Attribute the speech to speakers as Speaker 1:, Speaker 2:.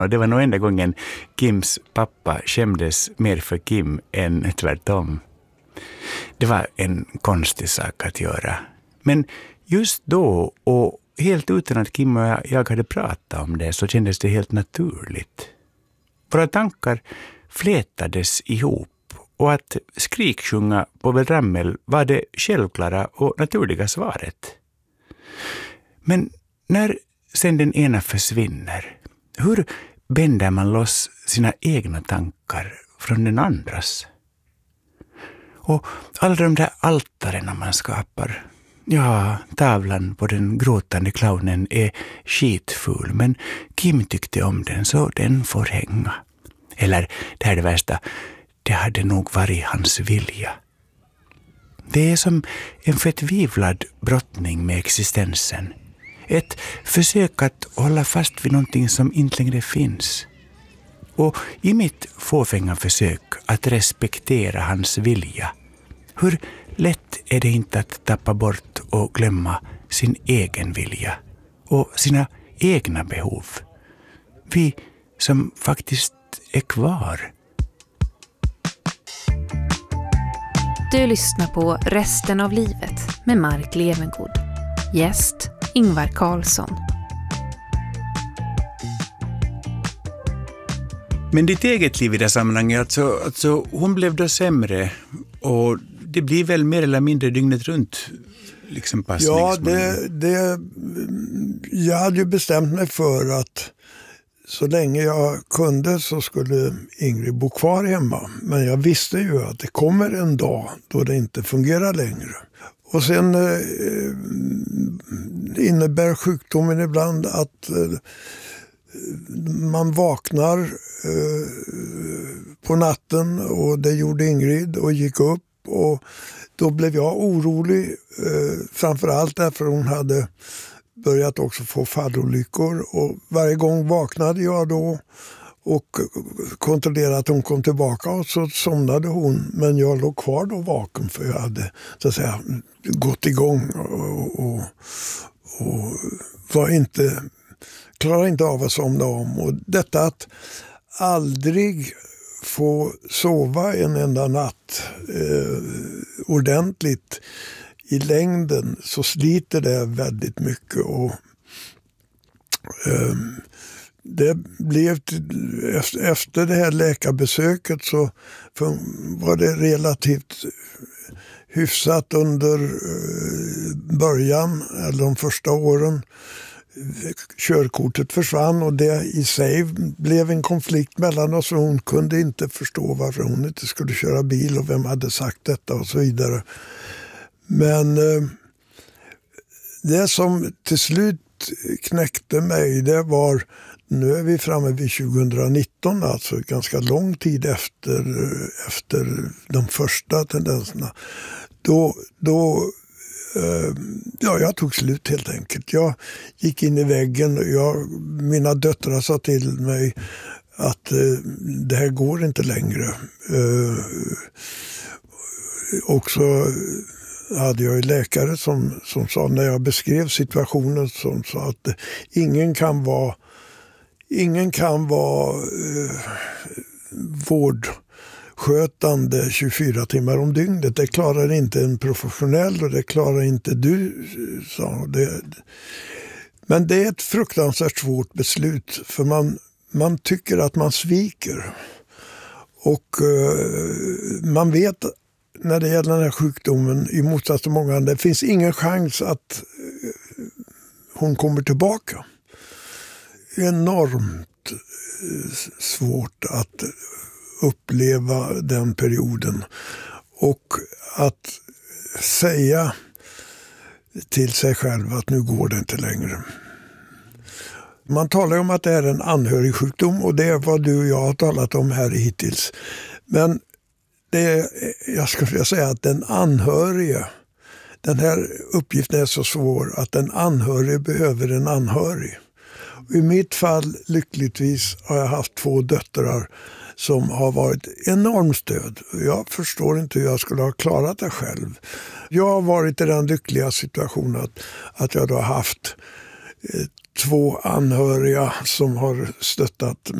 Speaker 1: Och det var nog enda gången Kims pappa skämdes mer för Kim än tvärtom. Det var en konstig sak att göra. Men just då, och helt utan att Kim och jag hade pratat om det, så kändes det helt naturligt. Våra tankar flätades ihop, och att skriksjunga Povel Ramel var det självklara och naturliga svaret. Men när sen den ena försvinner, hur bänder man loss sina egna tankar från den andras? Och alla de där altarna man skapar. Ja, tavlan på den gråtande clownen är skitful, men Kim tyckte om den, så den får hänga. Eller, det här är det värsta, det hade nog varit hans vilja. Det är som en förtvivlad brottning med existensen. Ett försök att hålla fast vid någonting som inte längre finns. Och i mitt fåfänga försök att respektera hans vilja, hur lätt är det inte att tappa bort och glömma sin egen vilja och sina egna behov. Vi som faktiskt är kvar.
Speaker 2: Du lyssnar på Resten av livet med Mark Levengood. Gäst Ingvar Carlsson.
Speaker 1: Men ditt eget liv i det sammanhanget, alltså hon blev då sämre, och det blir väl mer eller mindre dygnet runt liksom passning?
Speaker 3: Ja, jag hade ju bestämt mig för att så länge jag kunde så skulle Ingrid bo kvar hemma. Men jag visste ju att det kommer en dag då det inte fungerar längre. Och sen innebär sjukdomen ibland att man vaknar på natten, och det gjorde Ingrid, och gick upp, och då blev jag orolig, framförallt därför hon hade börjat också få fallolyckor, och varje gång vaknade jag då och kontrollerade att hon kom tillbaka, och så somnade hon, men jag låg kvar då vaken, för jag hade så att säga gått igång och klarade inte av att somna om. Och detta att aldrig få sova en enda natt ordentligt i längden, så sliter det väldigt mycket. Och det blev efter det här läkarbesöket så var det relativt hyfsat under början, eller de första åren. Körkortet försvann, och det i sig blev en konflikt mellan oss, och hon kunde inte förstå varför hon inte skulle köra bil och vem hade sagt detta och så vidare. Men det som till slut knäckte mig, det var, nu är vi framme vid 2019, alltså ganska lång tid efter de första tendenserna. Jag tog slut helt enkelt. Jag gick in i väggen. Mina döttrar sa till mig att det här går inte längre. Också hade jag en läkare som sa, när jag beskrev situationen, som sa att ingen kan vara vårdskötande 24 timmar om dygnet. Det klarar inte en professionell, och det klarar inte du, sa det. Men det är ett fruktansvärt svårt beslut, för man tycker att man sviker. Och man vet, när det gäller den här sjukdomen, i motsats till många andra, det finns ingen chans att hon kommer tillbaka. Enormt svårt att uppleva den perioden, och att säga till sig själv att nu går det inte längre. Man talar om att det är en anhörigsjukdom, och det är vad du och jag har talat om här hittills. Men jag skulle säga att den anhörige, den här uppgiften är så svår att den anhörige behöver en anhörig. Och i mitt fall, lyckligtvis, har jag haft 2 döttrar som har varit enormt stöd. Jag förstår inte hur jag skulle ha klarat det själv. Jag har varit i den lyckliga situationen att jag då har haft 2 anhöriga som har stöttat